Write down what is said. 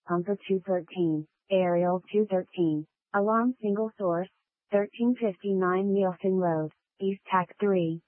Pumper 213, Aerial 213, Alarm Single Source, 1359 Nielsen Road, East Tack 3.